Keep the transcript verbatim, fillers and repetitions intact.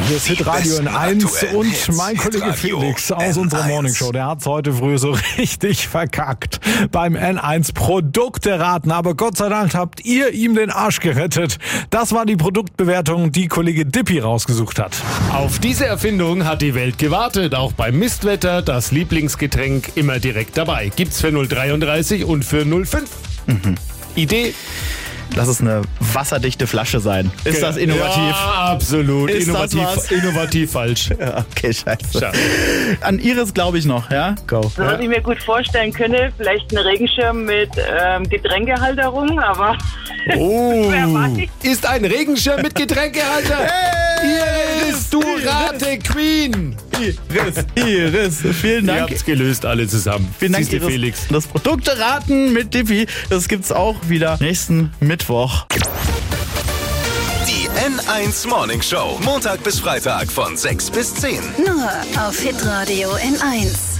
Hier ist Hitradio in eins und mein Kollege Felix aus unserer Morningshow, der hat's heute früh so richtig verkackt beim N eins Produkteraten. Aber Gott sei Dank habt ihr ihm den Arsch gerettet. Das war die Produktbewertung, die Kollege Dippi rausgesucht hat. Auf diese Erfindung hat die Welt gewartet. Auch beim Mistwetter das Lieblingsgetränk immer direkt dabei. Gibt's für null Komma dreiunddreißig und für null Komma fünf. Mhm. Idee? Lass es eine wasserdichte Flasche sein. Ist das innovativ? Ja, absolut. Ist innovativ, das was? innovativ falsch. Ja, okay, scheiße. Schade. An Iris glaube ich noch, ja? Go. So, was ich mir gut vorstellen könnte, vielleicht ein Regenschirm mit ähm, Getränkehalterung, aber Oh, wer weiß. ist ein Regenschirm mit Getränkehalter. Hey, Iris, du Rate Queen. Iris, Iris, vielen Ihr Dank. habt's gelöst, alle zusammen. Vielen Dank, Siehste, Iris. Felix. Das Produkteraten mit Dippi, das gibt's auch wieder nächsten Mittwoch. Die N eins Morning Show. Montag bis Freitag von sechs bis zehn. Nur auf Hitradio N eins.